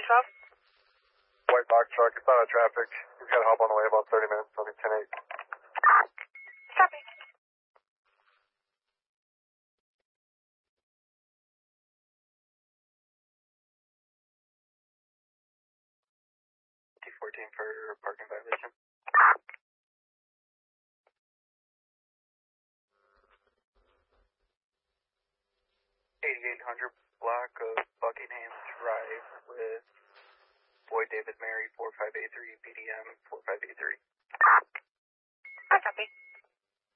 12. White box truck, it's out of traffic. He's got help on the way about 30 minutes. I'll be 10-8. Copy. T14 for parking violation. 8800 block of Buckingham Drive with Boyd David Mary 4583 BDM 4583. I copy.